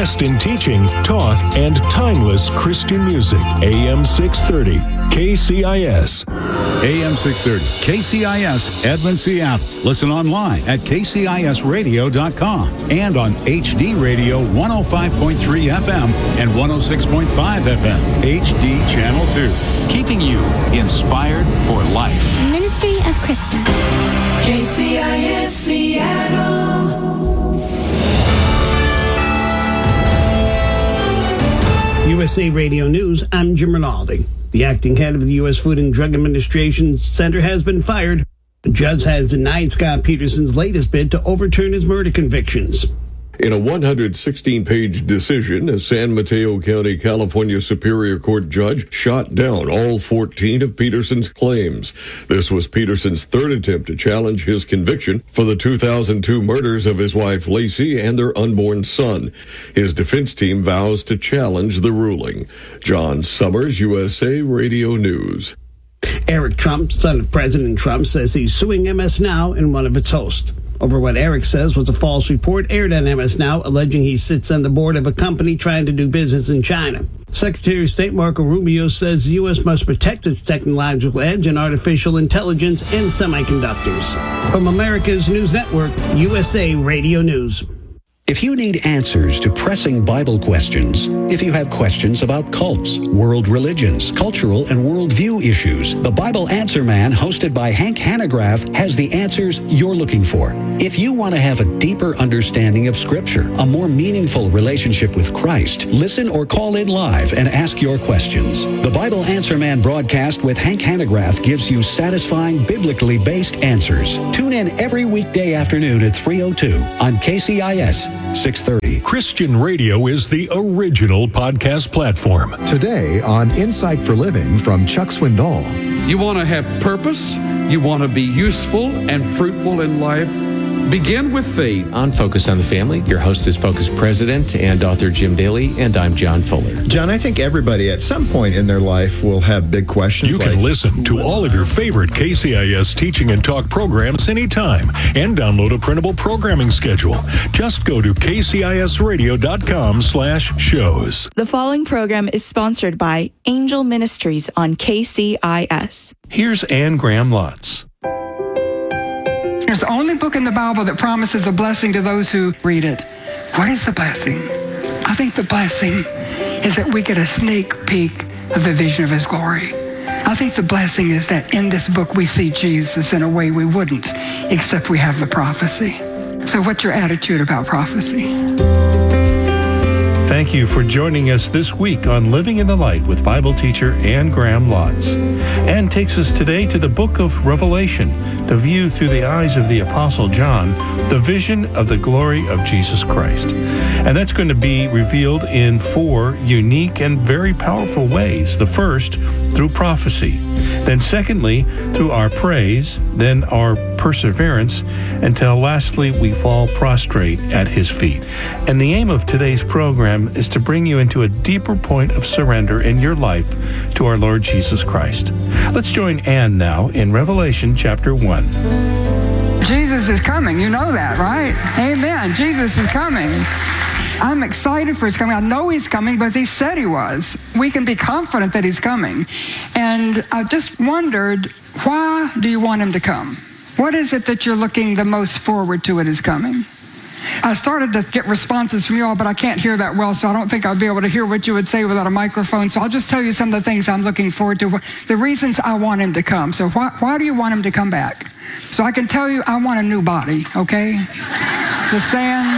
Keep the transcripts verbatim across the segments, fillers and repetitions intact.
best in teaching, talk, and timeless Christian music. A M six thirty, K C I S. A M six thirty, K C I S, Edmond, Seattle. Listen online at K C I S radio dot com and on H D Radio one oh five point three F M and one oh six point five F M, H D Channel two. Keeping you inspired for life. Ministry of Krista. K C I S Seattle. U S A Radio News, I'm Jim Rinaldi. The acting head of the U S Food and Drug Administration Center has been fired. The judge has denied Scott Peterson's latest bid to overturn his murder convictions. In a one hundred sixteen page decision, a San Mateo County, California Superior Court judge shot down all fourteen of Peterson's claims. This was Peterson's third attempt to challenge his conviction for the two thousand two murders of his wife Lacey and their unborn son. His defense team vows to challenge the ruling. John Summers, U S A Radio News. Eric Trump, son of President Trump, says he's suing M S Now and one of its hosts over what Eric says was a false report aired on M S Now, alleging he sits on the board of a company trying to do business in China. Secretary of State Marco Rubio says the U S must protect its technological edge in artificial intelligence and semiconductors. From America's News Network, U S A Radio News. If you need answers to pressing Bible questions, if you have questions about cults, world religions, cultural and worldview issues, the Bible Answer Man, hosted by Hank Hanegraaff, has the answers you're looking for. If you want to have a deeper understanding of Scripture, a more meaningful relationship with Christ, listen or call in live and ask your questions. The Bible Answer Man broadcast with Hank Hanegraaff gives you satisfying, biblically based answers. Tune in every weekday afternoon at three oh two on K C I S six thirty. Christian radio is the original podcast platform. Today on Insight for Living from Chuck Swindoll. You want to have purpose, you want to be useful and fruitful in life, begin with faith. On Focus on the Family, your host is Focus President and author Jim Daly, and I'm John Fuller. John, I think everybody at some point in their life will have big questions. You like, can listen to all of your favorite K C I S teaching and talk programs anytime and download a printable programming schedule. Just go to K C I S radio dot com slash shows. The following program is sponsored by Angel Ministries on K C I S. Here's Anne Graham Lotz. There's the only book in the Bible that promises a blessing to those who read it. What is the blessing? I think the blessing is that we get a sneak peek of the vision of His glory. I think the blessing is that in this book we see Jesus in a way we wouldn't, except we have the prophecy. So what's your attitude about prophecy? Thank you for joining us this week on Living in the Light with Bible teacher Anne Graham Lotz. Anne takes us today to the book of Revelation to view through the eyes of the Apostle John the vision of the glory of Jesus Christ. And that's going to be revealed in four unique and very powerful ways. The first, through prophecy. Then secondly, through our praise, then our perseverance, until lastly we fall prostrate at His feet. And the aim of today's program is to bring you into a deeper point of surrender in your life to our Lord Jesus Christ. Let's join Anne now in Revelation chapter one. Jesus is coming. You know that, right? Amen. Jesus is coming. I'm excited for His coming. I know He's coming because He said He was. We can be confident that He's coming. And I just wondered, why do you want Him to come? What is it that you're looking the most forward to at His coming? I started to get responses from you all, but I can't hear that well, so I don't think I'll be able to hear what you would say without a microphone. So I'll just tell you some of the things I'm looking forward to, the reasons I want Him to come. So why, why do you want Him to come back? So I can tell you I want a new body, okay? Just saying.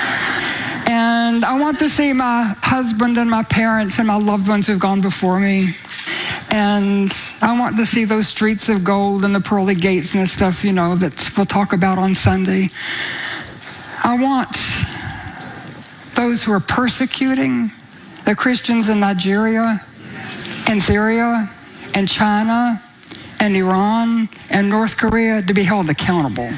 And I want to see my husband and my parents and my loved ones who've gone before me. And I want to see those streets of gold and the pearly gates and the stuff, you know, that we'll talk about on Sunday. I want those who are persecuting the Christians in Nigeria and Syria and China and Iran and North Korea to be held accountable.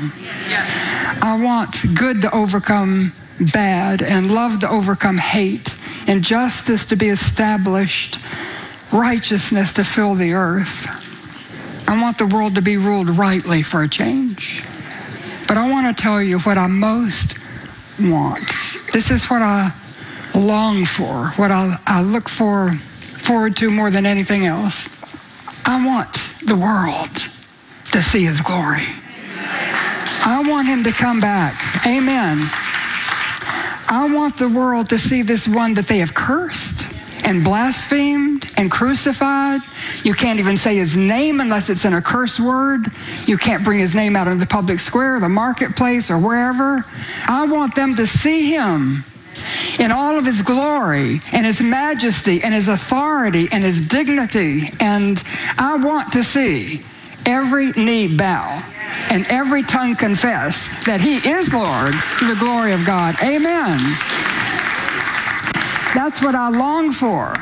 I want good to overcome bad and love to overcome hate and justice to be established, righteousness to fill the earth. I want the world to be ruled rightly for a change. But I want to tell you what I most want. This is what I long for, what I, I look for, forward to more than anything else. I want the world to see his glory. I want him to come back. Amen. I want the world to see this one that they have cursed and blasphemed and crucified. You can't even say his name unless it's in a curse word. You can't bring his name out in the public square, the marketplace, or wherever. I want them to see him in all of his glory and his majesty and his authority and his dignity. And I want to see every knee bow and every tongue confess that he is Lord to the glory of God. Amen. That's what I long for.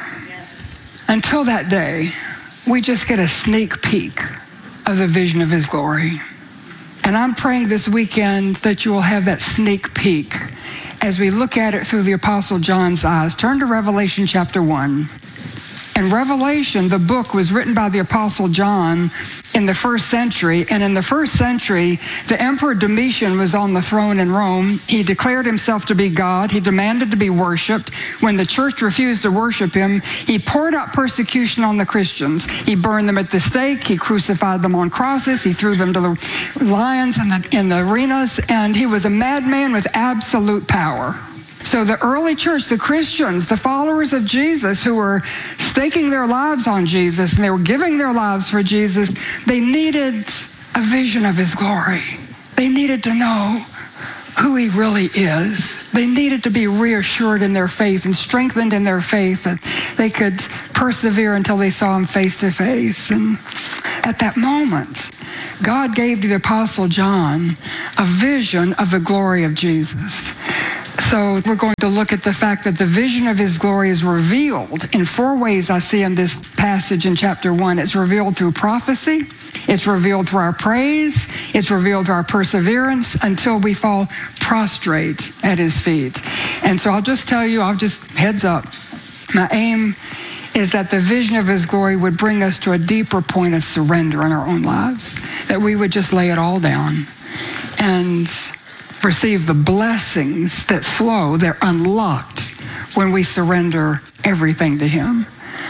Until that day, we just get a sneak peek of the vision of his glory. And I'm praying this weekend that you will have that sneak peek as we look at it through the Apostle John's eyes. Turn to Revelation chapter one. And Revelation, the book, was written by the Apostle John in the first century. And in the first century, the Emperor Domitian was on the throne in Rome. He declared himself to be God. He demanded to be worshiped. When the church refused to worship him, he poured out persecution on the Christians. He burned them at the stake. He crucified them on crosses. He threw them to the lions in the, in the arenas. And he was a madman with absolute power. So the early church, the Christians, the followers of Jesus who were staking their lives on Jesus and they were giving their lives for Jesus, they needed a vision of his glory. They needed to know who he really is. They needed to be reassured in their faith and strengthened in their faith that they could persevere until they saw him face to face. And at that moment, God gave to the Apostle John a vision of the glory of Jesus. So we're going to look at the fact that the vision of his glory is revealed in four ways I see in this passage in chapter one. It's revealed through prophecy. It's revealed through our praise. It's revealed through our perseverance until we fall prostrate at his feet. And so I'll just tell you, I'll just heads up. My aim is that the vision of his glory would bring us to a deeper point of surrender in our own lives, that we would just lay it all down and receive the blessings that flow. They're unlocked when we surrender everything to him.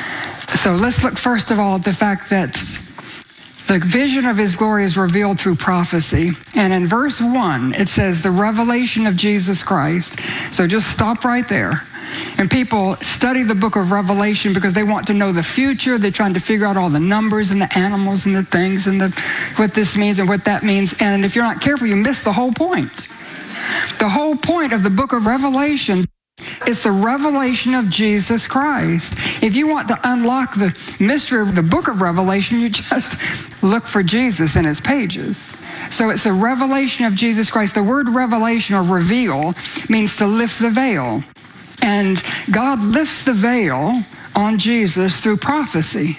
So let's look first of all at the fact that the vision of his glory is revealed through prophecy. And in verse one, it says the revelation of Jesus Christ. So just stop right there. And people study the book of Revelation because they want to know the future. They're trying to figure out all the numbers and the animals and the things and the, what this means and what that means. And if you're not careful, you miss the whole point. The whole point of the book of Revelation is the revelation of Jesus Christ. If you want to unlock the mystery of the book of Revelation, you just look for Jesus in his pages. So it's the revelation of Jesus Christ. The word revelation or reveal means to lift the veil. And God lifts the veil on Jesus through prophecy.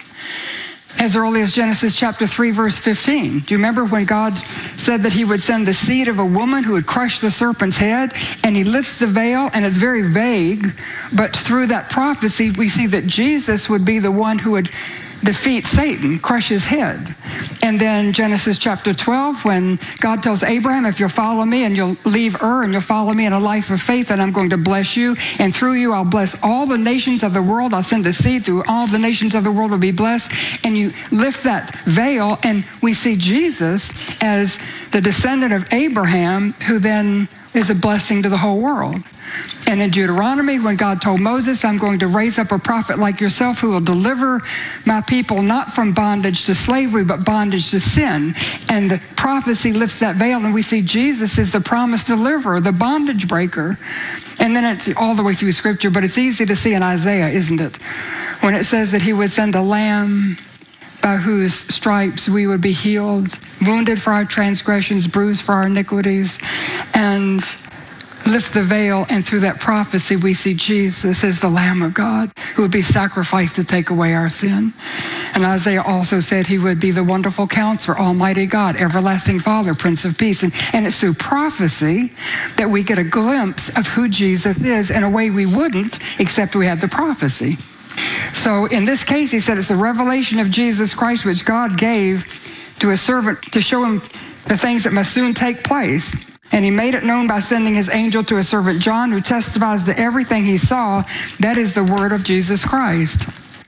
As early as Genesis chapter three, verse fifteen. Do you remember when God said that he would send the seed of a woman who would crush the serpent's head? And he lifts the veil, and it's very vague. But through that prophecy, we see that Jesus would be the one who would defeat Satan, crush his head. And then Genesis chapter twelve, when God tells Abraham, if you'll follow me and you'll leave Ur and you'll follow me in a life of faith, and I'm going to bless you. And through you, I'll bless all the nations of the world. I'll send a seed through all the nations of the world will be blessed. And you lift that veil, and we see Jesus as the descendant of Abraham, who then is a blessing to the whole world. And in Deuteronomy, when God told Moses, I'm going to raise up a prophet like yourself who will deliver my people not from bondage to slavery, but bondage to sin. And the prophecy lifts that veil, and we see Jesus is the promised deliverer, the bondage breaker. And then it's all the way through Scripture, but it's easy to see in Isaiah, isn't it? When it says that he would send a lamb by whose stripes we would be healed, wounded for our transgressions, bruised for our iniquities, and lift the veil, and through that prophecy we see Jesus as the Lamb of God who would be sacrificed to take away our sin. And Isaiah also said he would be the wonderful counselor, Almighty God, everlasting Father, Prince of Peace. And, and it's through prophecy that we get a glimpse of who Jesus is in a way we wouldn't except we had the prophecy. So in this case, he said it's the revelation of Jesus Christ which God gave to a servant to show him the things that must soon take place. And he made it known by sending his angel to his servant John, who testifies to everything he saw. That is the word of Jesus Christ.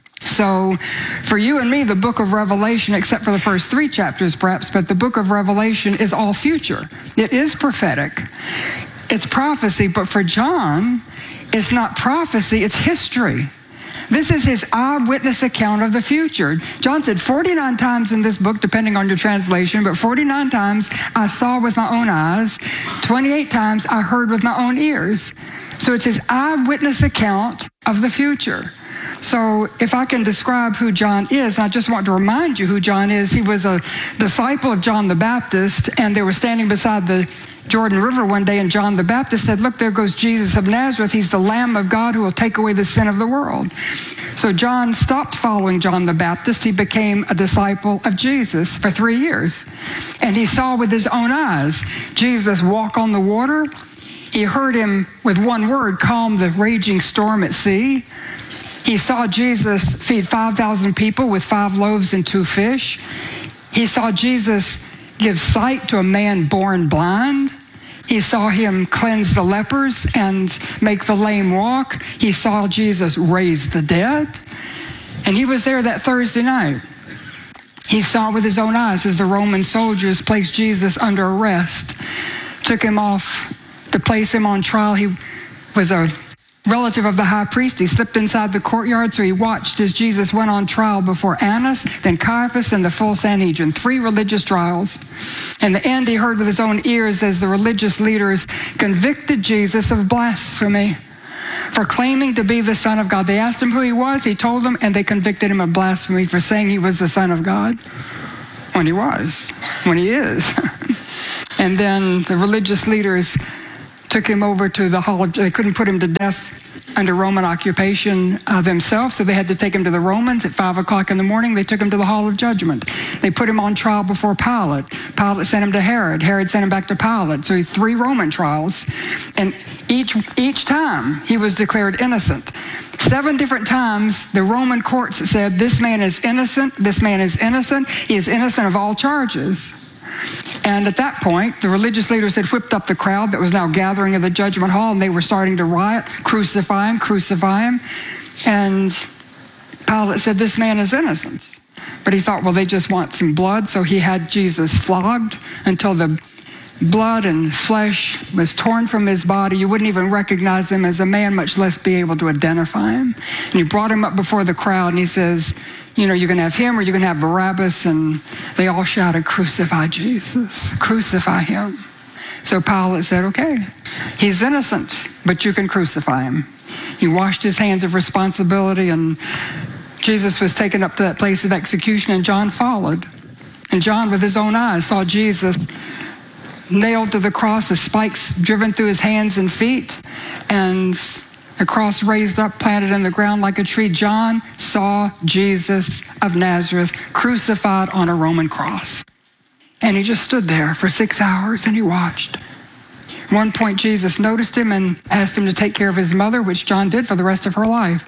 So for you and me, the book of Revelation, except for the first three chapters perhaps, but the book of Revelation is all future. It is prophetic. It's prophecy, but for John, it's not prophecy, it's history. This is his eyewitness account of the future. John said forty-nine times in this book, depending on your translation, but forty-nine times I saw with my own eyes, twenty-eight times I heard with my own ears. So it's his eyewitness account of the future. So if I can describe who John is, I just want to remind you who John is. He was a disciple of John the Baptist, and they were standing beside the Jordan River one day, and John the Baptist said, look, there goes Jesus of Nazareth. He's the Lamb of God who will take away the sin of the world. So John stopped following John the Baptist. He became a disciple of Jesus for three years. And he saw with his own eyes Jesus walk on the water. He heard him, with one word, calm the raging storm at sea. He saw Jesus feed five thousand people with five loaves and two fish. He saw Jesus give sight to a man born blind. He saw him cleanse the lepers and make the lame walk. He saw Jesus raise the dead. And he was there that Thursday night. He saw with his own eyes as the Roman soldiers placed Jesus under arrest, took him off to place him on trial. He was a relative of the high priest. He slipped inside the courtyard, so he watched as Jesus went on trial before Annas, then Caiaphas, and the full Sanhedrin. Three religious trials. In the end, he heard with his own ears as the religious leaders convicted Jesus of blasphemy for claiming to be the Son of God. They asked him who he was. He told them, and they convicted him of blasphemy for saying he was the Son of God. When he was, when he is. And then the religious leaders took him over to the hall. They couldn't put him to death under Roman occupation uh, themselves, so they had to take him to the Romans. At five o'clock in the morning, they took him to the hall of judgment. They put him on trial before Pilate. Pilate sent him to Herod. Herod sent him back to Pilate. So he had three Roman trials, and each each time he was declared innocent. Seven different times the Roman courts said, this man is innocent, this man is innocent, he is innocent of all charges. And at that point, the religious leaders had whipped up the crowd that was now gathering in the judgment hall, and they were starting to riot, crucify him, crucify him. And Pilate said, this man is innocent. But he thought, well, they just want some blood, so he had Jesus flogged until the blood and flesh was torn from his body. You wouldn't even recognize him as a man, much less be able to identify him. And he brought him up before the crowd, and he says, you know, you're going to have him or you're going to have Barabbas. And they all shouted, crucify Jesus, crucify him. So Pilate said, okay, he's innocent, but you can crucify him. He washed his hands of responsibility, and Jesus was taken up to that place of execution, and John followed. And John, with his own eyes, saw Jesus nailed to the cross, the spikes driven through his hands and feet, and a cross raised up, planted in the ground like a tree. John saw Jesus of Nazareth crucified on a Roman cross. And he just stood there for six hours and he watched. At one point, Jesus noticed him and asked him to take care of his mother, which John did for the rest of her life.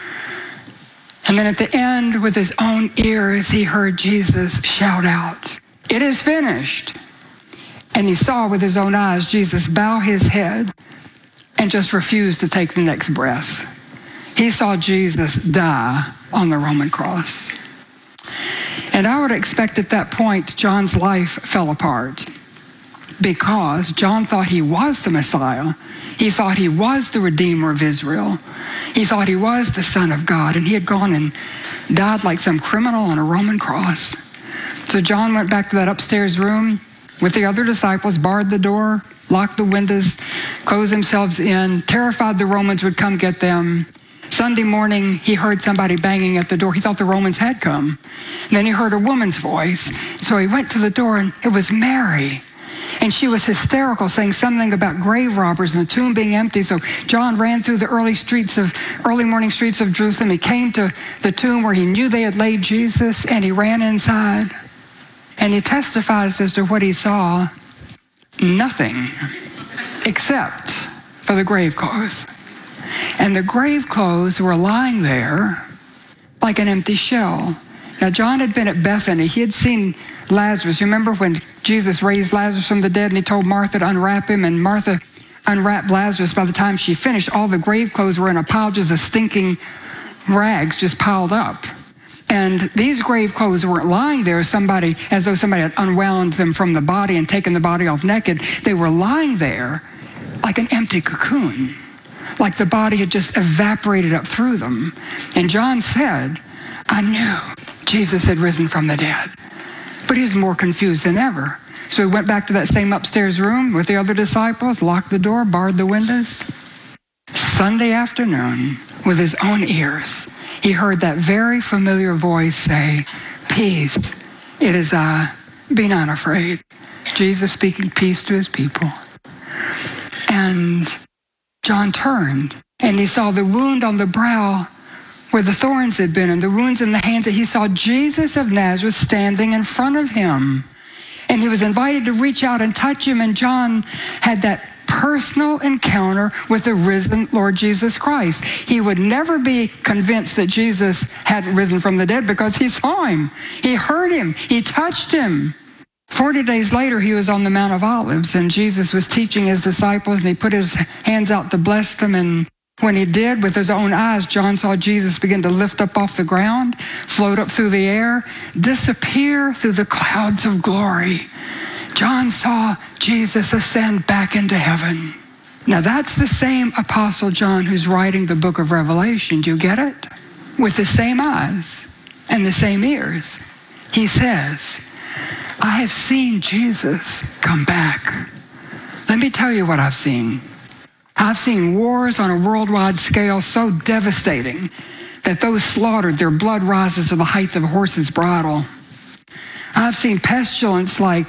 And then at the end, with his own ears, he heard Jesus shout out, it is finished. And he saw with his own eyes Jesus bow his head and just refused to take the next breath. He saw Jesus die on the Roman cross. And I would expect at that point, John's life fell apart because John thought he was the Messiah. He thought he was the Redeemer of Israel. He thought he was the Son of God, and he had gone and died like some criminal on a Roman cross. So John went back to that upstairs room with the other disciples, barred the door, locked the windows, closed themselves in, terrified the Romans would come get them. Sunday morning, he heard somebody banging at the door. He thought the Romans had come. And then he heard a woman's voice. So he went to the door, and it was Mary. And she was hysterical, saying something about grave robbers and the tomb being empty. So John ran through the early streets of, early morning streets of Jerusalem. He came to the tomb where he knew they had laid Jesus, and he ran inside. And he testifies as to what he saw. Nothing except for the grave clothes. And the grave clothes were lying there like an empty shell. Now, John had been at Bethany. He had seen Lazarus. Remember when Jesus raised Lazarus from the dead and he told Martha to unwrap him, and Martha unwrapped Lazarus. By the time she finished, all the grave clothes were in a pile, just a stinking rags just piled up. And these grave clothes weren't lying there somebody, as though somebody had unwound them from the body and taken the body off naked. They were lying there like an empty cocoon, like the body had just evaporated up through them. And John said, I knew Jesus had risen from the dead. But he was more confused than ever. So he went back to that same upstairs room with the other disciples, locked the door, barred the windows. Sunday afternoon, with his own ears, he heard that very familiar voice say, peace, it is I, be not afraid. Jesus speaking peace to his people. And John turned and he saw the wound on the brow where the thorns had been and the wounds in the hands. And he saw Jesus of Nazareth standing in front of him. And he was invited to reach out and touch him. And John had that personal encounter with the risen Lord Jesus Christ. He would never be convinced that Jesus hadn't risen from the dead because he saw him. He heard him. He touched him. Forty days later, he was on the Mount of Olives, and Jesus was teaching his disciples, and he put his hands out to bless them. And when he did, with his own eyes, John saw Jesus begin to lift up off the ground, float up through the air, disappear through the clouds of glory. John saw Jesus ascend back into heaven. Now that's the same Apostle John who's writing the book of Revelation. Do you get it? With the same eyes and the same ears. He says, I have seen Jesus come back. Let me tell you what I've seen. I've seen wars on a worldwide scale so devastating that those slaughtered, their blood rises to the height of a horse's bridle. I've seen pestilence like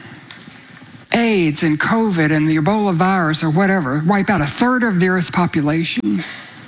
AIDS and COVID and the Ebola virus or whatever wipe out a third of the Earth's population.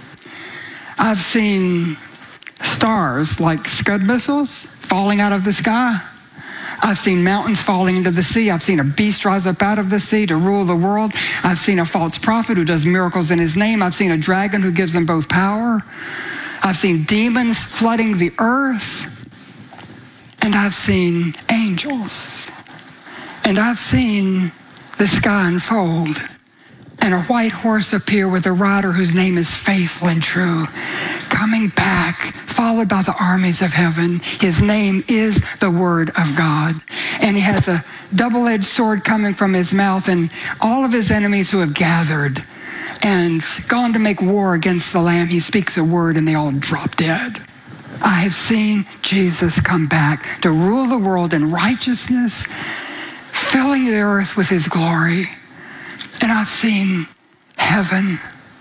I've seen stars like Scud missiles falling out of the sky. I've seen mountains falling into the sea. I've seen a beast rise up out of the sea to rule the world. I've seen a false prophet who does miracles in his name. I've seen a dragon who gives them both power. I've seen demons flooding the earth. And I've seen angels. And I've seen the sky unfold and a white horse appear with a rider whose name is Faithful and True, coming back, followed by the armies of heaven. His name is the Word of God. And he has a double-edged sword coming from his mouth, and all of his enemies who have gathered and gone to make war against the Lamb, he speaks a word and they all drop dead. I have seen Jesus come back to rule the world in righteousness, filling the earth with his glory. And I've seen heaven.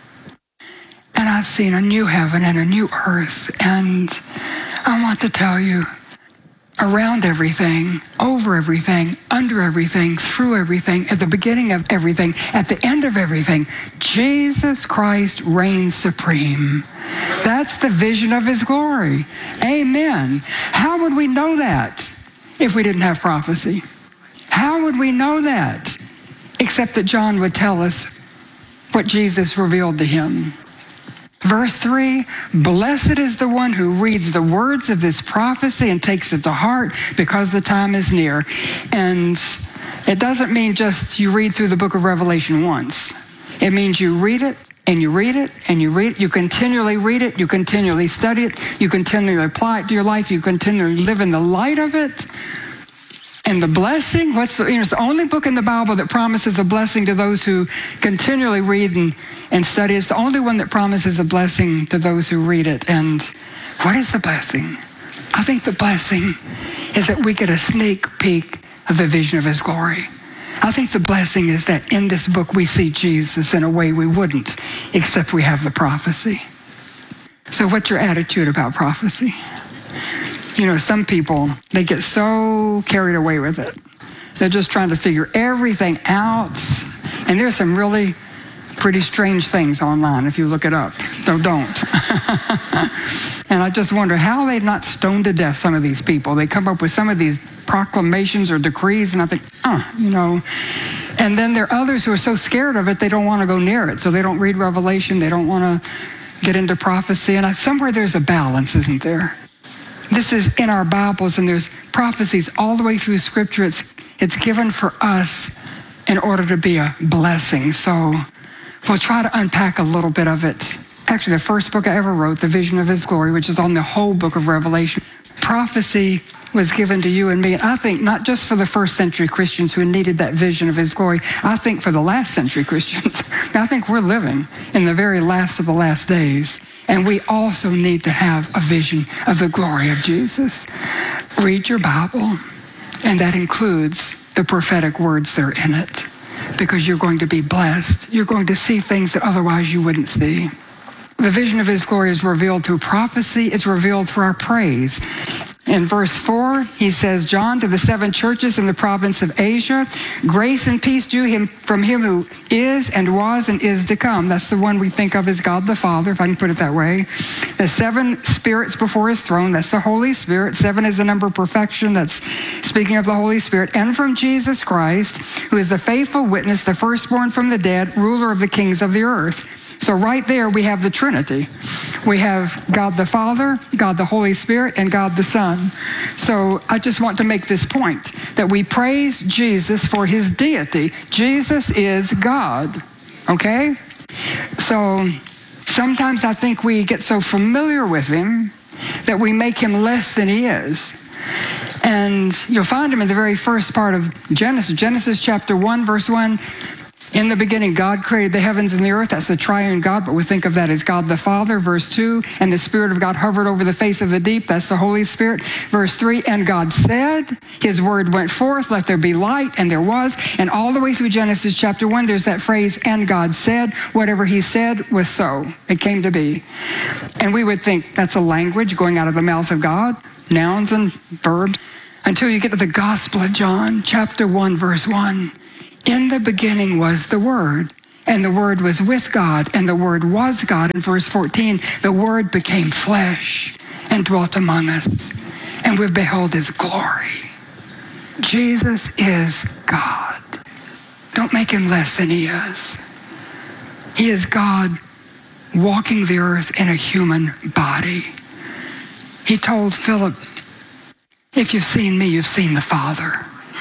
And I've seen a new heaven and a new earth. And I want to tell you, around everything, over everything, under everything, through everything, at the beginning of everything, at the end of everything, Jesus Christ reigns supreme. That's the vision of his glory. Amen. How would we know that if we didn't have prophecy? How would we know that? Except that John would tell us what Jesus revealed to him. Verse three, blessed is the one who reads the words of this prophecy and takes it to heart, because the time is near. And it doesn't mean just you read through the book of Revelation once. It means you read it and you read it and you read it. You continually read it. You continually study it. You continually apply it to your life. You continually live in the light of it. And the blessing, what's the, you know, it's the only book in the Bible that promises a blessing to those who continually read and, and study. It's the only one that promises a blessing to those who read it. And what is the blessing? I think the blessing is that we get a sneak peek of the vision of his glory. I think the blessing is that in this book we see Jesus in a way we wouldn't, except we have the prophecy. So what's your attitude about prophecy? You know, some people, they get so carried away with it. They're just trying to figure everything out. And there's some really pretty strange things online if you look it up. So don't. And I just wonder how they've not stoned to death some of these people. They come up with some of these proclamations or decrees, and I think, oh, you know. And then there are others who are so scared of it, they don't want to go near it. So they don't read Revelation. They don't want to get into prophecy. And I, somewhere there's a balance, isn't there? This is in our Bibles, and there's prophecies all the way through Scripture. It's, it's given for us in order to be a blessing. So we'll try to unpack a little bit of it. Actually, the first book I ever wrote, The Vision of His Glory, which is on the whole book of Revelation. Prophecy was given to you and me. And I think not just for the first century Christians who needed that vision of His glory, I think for the last century Christians. I think we're living in the very last of the last days. And we also need to have a vision of the glory of Jesus. Read your Bible, and that includes the prophetic words that are in it, because you're going to be blessed. You're going to see things that otherwise you wouldn't see. The vision of His glory is revealed through prophecy. It's revealed through our praise. In verse four, he says, John, to the seven churches in the province of Asia, grace and peace to him from him who is and was and is to come. That's the one we think of as God the Father, if I can put it that way. The seven spirits before his throne, that's the Holy Spirit. Seven is the number of perfection. That's speaking of the Holy Spirit. And from Jesus Christ, who is the faithful witness, the firstborn from the dead, ruler of the kings of the earth. So right there we have the Trinity. We have God the Father, God the Holy Spirit, and God the Son. So I just want to make this point, that we praise Jesus for his deity. Jesus is God, okay? So sometimes I think we get so familiar with him that we make him less than he is. And you'll find him in the very first part of Genesis. Genesis chapter one, verse one. In the beginning, God created the heavens and the earth. That's the triune God, but we think of that as God the Father. Verse two, and the Spirit of God hovered over the face of the deep. That's the Holy Spirit. Verse three, and God said, his word went forth, let there be light, and there was. And all the way through Genesis chapter one, there's that phrase, and God said, whatever he said was so. It came to be. And we would think that's a language going out of the mouth of God, nouns and verbs, until you get to the Gospel of John, chapter one, verse one. In the beginning was the Word, and the Word was with God, and the Word was God. In verse fourteen, the Word became flesh and dwelt among us, and we beheld his glory. Jesus is God. Don't make him less than he is. He is God walking the earth in a human body. He told Philip, if you've seen me, you've seen the Father.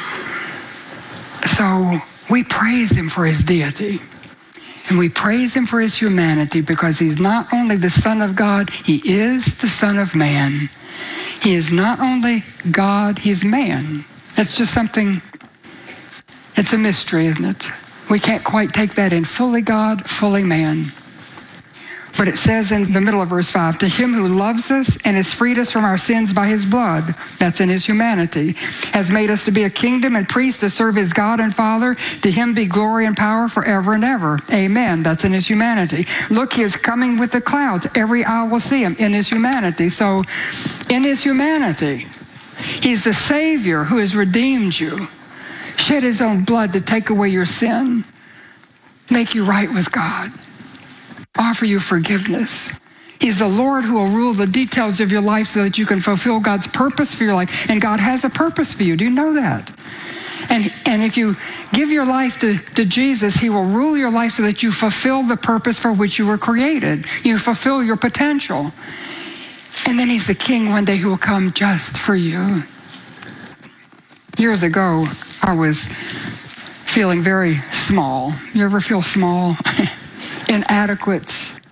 So we praise him for his deity, and we praise him for his humanity, because he's not only the Son of God, he is the Son of Man. He is not only God, he's man. It's just something, it's a mystery, isn't it? We can't quite take that in. Fully God, fully man. But it says in the middle of verse five, to him who loves us and has freed us from our sins by his blood, that's in his humanity, has made us to be a kingdom and priests to serve his God and Father. To him be glory and power forever and ever. Amen. That's in his humanity. Look, he is coming with the clouds. Every eye will see him in his humanity. So in his humanity, he's the Savior who has redeemed you, shed his own blood to take away your sin, make you right with God, offer you forgiveness. He's the Lord who will rule the details of your life so that you can fulfill God's purpose for your life. And God has a purpose for you. Do you know that? And, and if you give your life to, to Jesus, he will rule your life so that you fulfill the purpose for which you were created. You fulfill your potential. And then he's the King one day who will come just for you. Years ago, I was feeling very small. You ever feel small? Inadequate,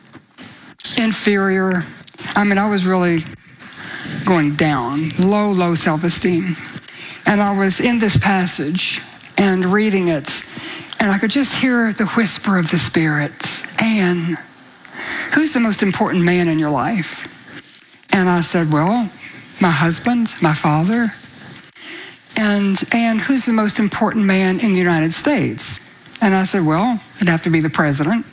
inferior. I mean, I was really going down, low, low self-esteem. And I was in this passage and reading it, and I could just hear the whisper of the Spirit. Anne, who's the most important man in your life? And I said, well, my husband, my father. And Anne, who's the most important man in the United States? And I said, well, it'd have to be the president.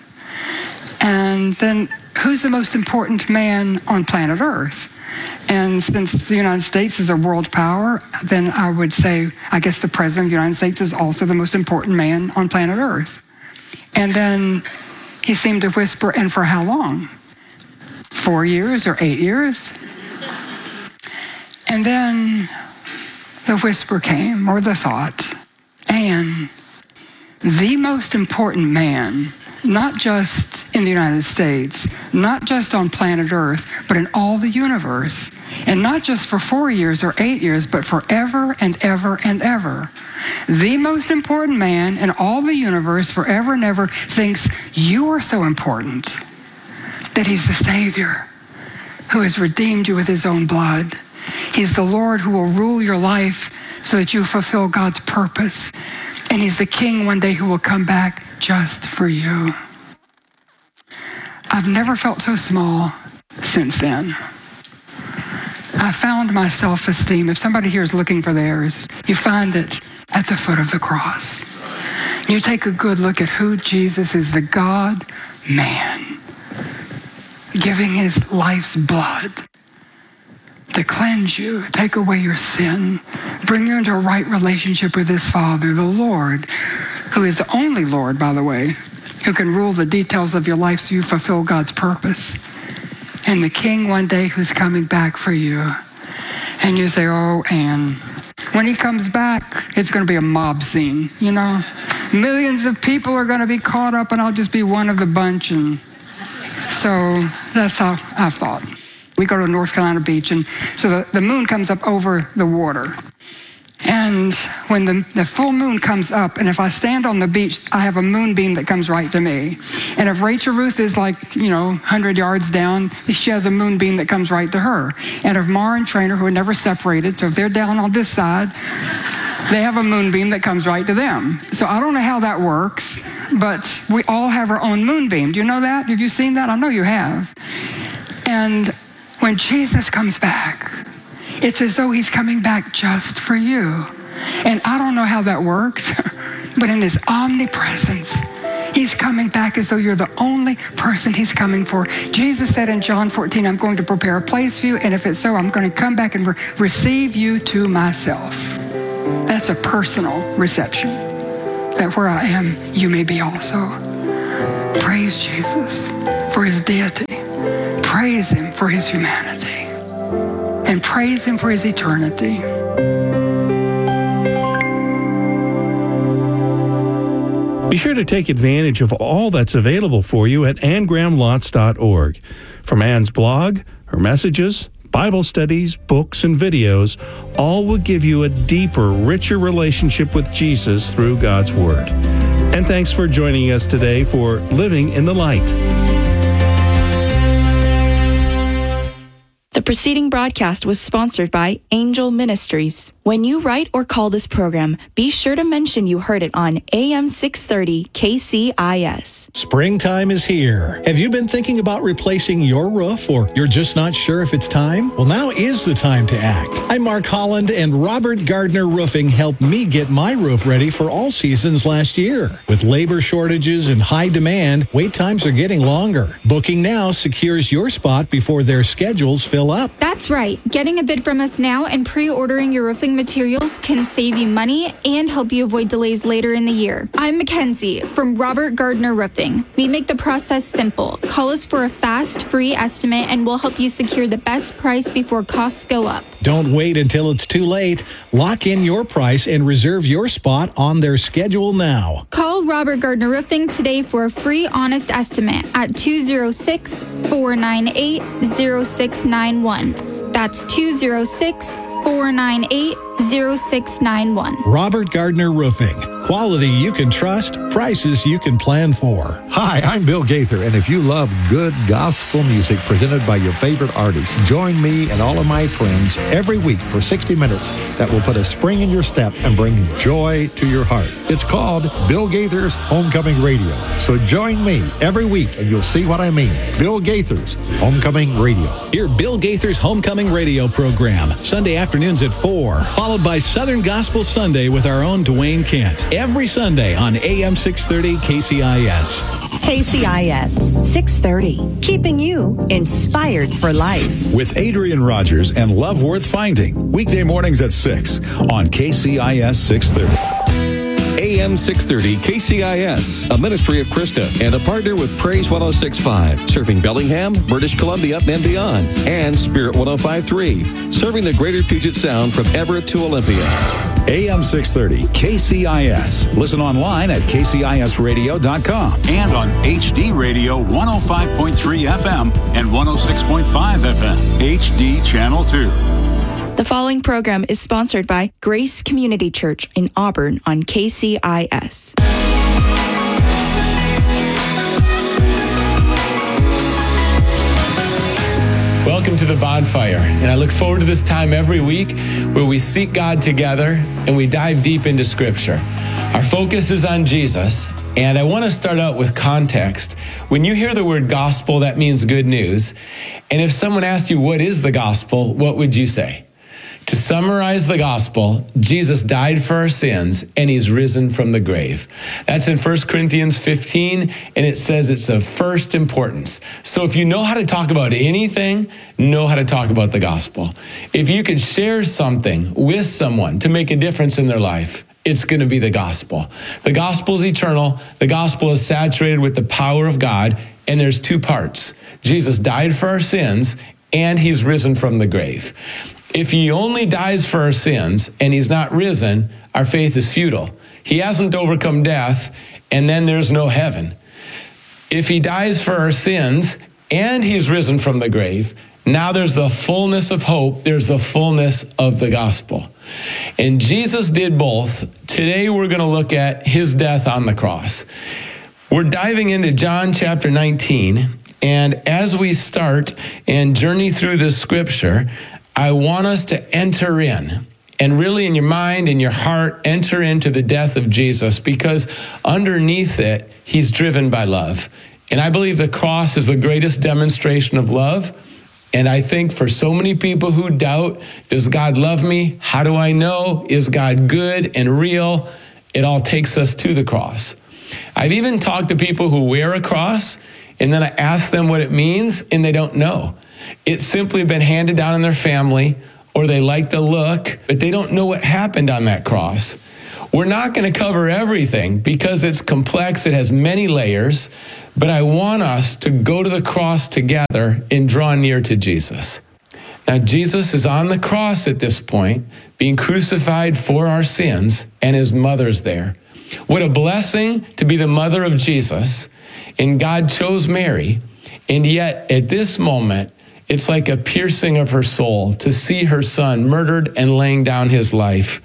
And then, who's the most important man on planet Earth? And since the United States is a world power, then I would say, I guess the President of the United States is also the most important man on planet Earth. And then he seemed to whisper, and for how long? Four years or eight years? And then the whisper came, or the thought, and the most important man, not just in in the United States, not just on planet Earth, but in all the universe. And not just for four years or eight years, but forever and ever and ever. The most important man in all the universe forever and ever thinks you are so important that he's the Savior who has redeemed you with his own blood. He's the Lord who will rule your life so that you fulfill God's purpose. And he's the King one day who will come back just for you. I've never felt so small since then. I found my self-esteem. If somebody here is looking for theirs, you find it at the foot of the cross. You take a good look at who Jesus is, the God-man, giving his life's blood to cleanse you, take away your sin, bring you into a right relationship with his Father, the Lord, who is the only Lord, by the way, who can rule the details of your life so you fulfill God's purpose. And the King one day who's coming back for you. And you say, oh, Ann, when he comes back, it's going to be a mob scene, you know? Millions of people are going to be caught up and I'll just be one of the bunch. And so that's how I've thought. We go to North Carolina Beach, and so the, the moon comes up over the water. And when the, the full moon comes up, and if I stand on the beach, I have a moonbeam that comes right to me. And if Rachel Ruth is like, you know, one hundred yards down, she has a moonbeam that comes right to her. And if Mara and Trainer, who are never separated, so if they're down on this side, they have a moonbeam that comes right to them. So I don't know how that works, but we all have our own moonbeam. Do you know that? Have you seen that? I know you have. And when Jesus comes back, it's as though he's coming back just for you. And I don't know how that works, but in his omnipresence, he's coming back as though you're the only person he's coming for. Jesus said in John fourteen, I'm going to prepare a place for you, and if it's so, I'm going to come back and re- receive you to myself. That's a personal reception, that where I am, you may be also. Praise Jesus for his deity. Praise him for his humanity. And praise him for his eternity. Be sure to take advantage of all that's available for you at ann graham lotz dot org. From Ann's blog, her messages, Bible studies, books, and videos, all will give you a deeper, richer relationship with Jesus through God's Word. And thanks for joining us today for Living in the Light. The preceding broadcast was sponsored by Angel Ministries. When you write or call this program, be sure to mention you heard it on A M six thirty K C I S. Springtime is here. Have you been thinking about replacing your roof, or you're just not sure if it's time? Well, now is the time to act. I'm Mark Holland, and Robert Gardner Roofing helped me get my roof ready for all seasons last year. With labor shortages and high demand, wait times are getting longer. Booking now secures your spot before their schedules fill up. That's right. Getting a bid from us now and pre-ordering your roofing materials can save you money and help you avoid delays later in the year. I'm Mackenzie from Robert Gardner Roofing. We make the process simple. Call us for a fast, free estimate and we'll help you secure the best price before costs go up. Don't wait until it's too late. Lock in your price and reserve your spot on their schedule now. Call Robert Gardner Roofing today for a free, honest estimate at two oh six, four nine eight, oh six nine one. That's two oh six, four nine eight, oh six nine one. Robert Gardner Roofing. Quality you can trust, prices you can plan for. Hi, I'm Bill Gaither, and if you love good gospel music presented by your favorite artists, join me and all of my friends every week for sixty minutes that will put a spring in your step and bring joy to your heart. It's called Bill Gaither's Homecoming Radio. So join me every week and you'll see what I mean. Bill Gaither's Homecoming Radio. Hear Bill Gaither's Homecoming Radio program, Sunday afternoons at four, followed by Southern Gospel Sunday with our own Dwayne Kent. Every Sunday on A M six thirty K C I S. K C I S six thirty, keeping you inspired for life. With Adrian Rogers and Love Worth Finding, weekday mornings at six on K C I S six thirty. A M six thirty K C I S, a ministry of Krista, and a partner with Praise one oh six point five, serving Bellingham, British Columbia, and beyond, and Spirit one oh five point three, serving the greater Puget Sound from Everett to Olympia. A M six thirty K C I S. Listen online at K C I S radio dot com and on H D Radio one oh five point three F M and one oh six point five F M, H D Channel two. The following program is sponsored by Grace Community Church in Auburn on K C I S. Welcome to the bonfire, and I look forward to this time every week where we seek God together and we dive deep into Scripture. Our focus is on Jesus, and I want to start out with context. When you hear the word gospel, that means good news. And if someone asked you, what is the gospel, what would you say? To summarize the gospel, Jesus died for our sins and he's risen from the grave. That's in First Corinthians fifteen, and it says it's of first importance. So if you know how to talk about anything, know how to talk about the gospel. If you could share something with someone to make a difference in their life, it's going to be the gospel. The gospel is eternal. The gospel is saturated with the power of God, and there's two parts. Jesus died for our sins and he's risen from the grave. If he only dies for our sins and he's not risen, our faith is futile. He hasn't overcome death, and then there's no heaven. If he dies for our sins and he's risen from the grave, now there's the fullness of hope. There's the fullness of the gospel. And Jesus did both. Today we're going to look at his death on the cross. We're diving into John chapter nineteen, and as we start and journey through this scripture, I want us to enter in and really in your mind, in your heart, enter into the death of Jesus, because underneath it, he's driven by love. And I believe the cross is the greatest demonstration of love. And I think for so many people who doubt, does God love me? How do I know? Is God good and real? It all takes us to the cross. I've even talked to people who wear a cross, and then I ask them what it means, and they don't know. It's simply been handed down in their family, or they like the look, but they don't know what happened on that cross. We're not going to cover everything because it's complex. It has many layers, but I want us to go to the cross together and draw near to Jesus. Now, Jesus is on the cross at this point, being crucified for our sins, and his mother's there. What a blessing to be the mother of Jesus, and God chose Mary, and yet at this moment, it's like a piercing of her soul to see her son murdered and laying down his life.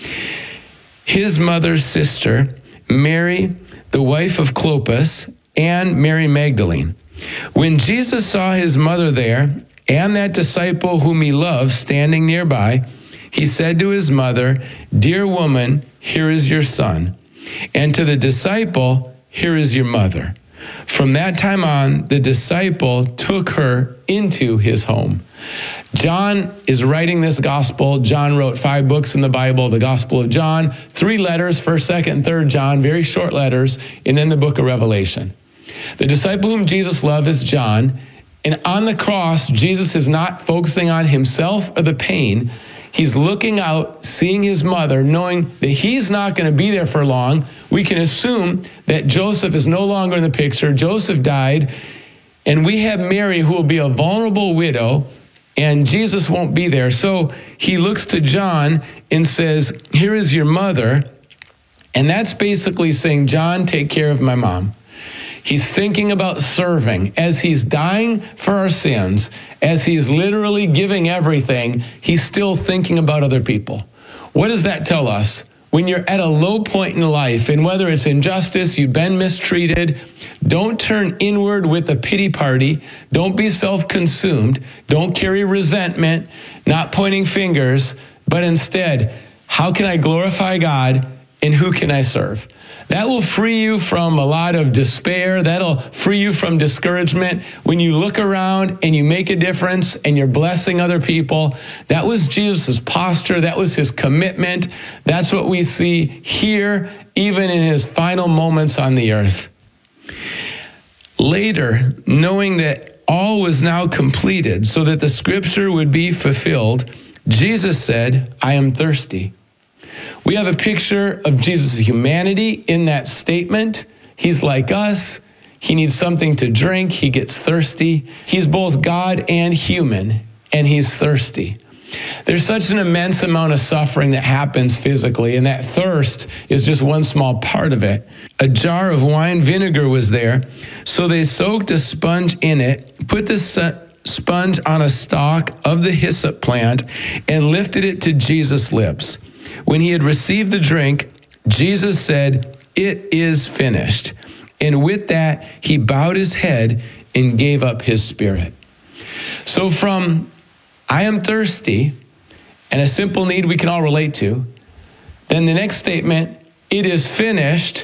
His mother's sister, Mary, the wife of Clopas, and Mary Magdalene. When Jesus saw his mother there and that disciple whom he loved standing nearby, he said to his mother, "Dear woman, here is your son." And to the disciple, "Here is your mother." From that time on, the disciple took her into his home. John is writing this gospel. John wrote five books in the Bible, the Gospel of John, three letters, first, second, and third John, very short letters, and then the book of Revelation. The disciple whom Jesus loved is John, and on the cross, Jesus is not focusing on himself or the pain. He's looking out, seeing his mother, knowing that he's not going to be there for long. We can assume that Joseph is no longer in the picture. Joseph died, and we have Mary, who will be a vulnerable widow, and Jesus won't be there. So he looks to John and says, "Here is your mother." And that's basically saying, John, take care of my mom. He's thinking about serving. As he's dying for our sins, as he's literally giving everything, he's still thinking about other people. What does that tell us? When you're at a low point in life, and whether it's injustice, you've been mistreated, don't turn inward with a pity party. Don't be self-consumed. Don't carry resentment, not pointing fingers, but instead, how can I glorify God and who can I serve? That will free you from a lot of despair. That'll free you from discouragement. When you look around and you make a difference and you're blessing other people, that was Jesus' posture. That was his commitment. That's what we see here, even in his final moments on the earth. Later, knowing that all was now completed so that the scripture would be fulfilled, Jesus said, "I am thirsty." We have a picture of Jesus' humanity in that statement. He's like us. He needs something to drink. He gets thirsty. He's both God and human, and he's thirsty. There's such an immense amount of suffering that happens physically, and that thirst is just one small part of it. A jar of wine vinegar was there, so they soaked a sponge in it, put the sponge on a stalk of the hyssop plant, and lifted it to Jesus' lips. When he had received the drink, Jesus said, "It is finished." And with that, he bowed his head and gave up his spirit. So from I am thirsty, and a simple need we can all relate to, then the next statement, it is finished.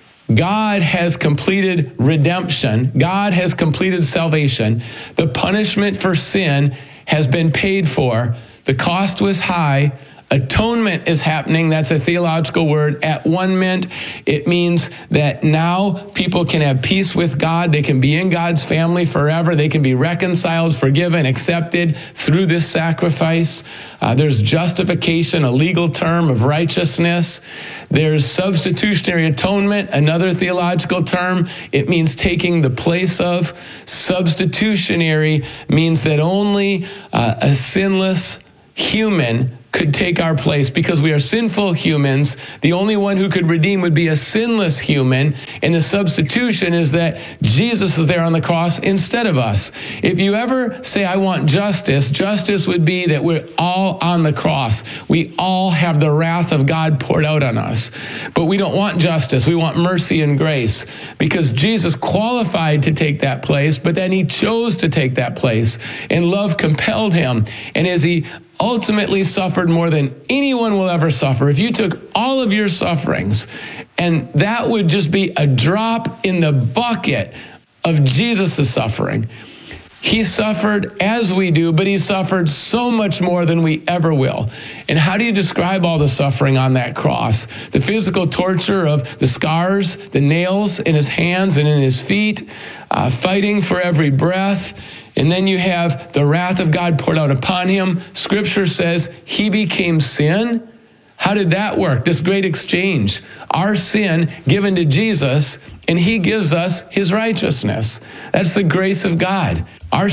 God has completed redemption. God has completed salvation. The punishment for sin has been paid for. The cost was high. Atonement is happening. That's a theological word. At one mint, it means that now people can have peace with God. They can be in God's family forever. They can be reconciled, forgiven, accepted through this sacrifice. Uh, there's justification, a legal term of righteousness. There's substitutionary atonement, another theological term. It means taking the place of. Substitutionary means that only uh, a sinless human could take our place because we are sinful humans. The only one who could redeem would be a sinless human. And the substitution is that Jesus is there on the cross instead of us. If you ever say, I want justice, justice would be that we're all on the cross. We all have the wrath of God poured out on us. But we don't want justice. We want mercy and grace because Jesus qualified to take that place, but then he chose to take that place. And love compelled him. And as he ultimately suffered more than anyone will ever suffer. If you took all of your sufferings, and that would just be a drop in the bucket of Jesus' suffering. He suffered as we do, but he suffered so much more than we ever will. And how do you describe all the suffering on that cross? The physical torture of the scars, the nails in his hands and in his feet, uh, fighting for every breath. And then you have the wrath of God poured out upon him. Scripture says he became sin. How did that work? This great exchange. Our sin given to Jesus, and he gives us his righteousness. That's the grace of God. Our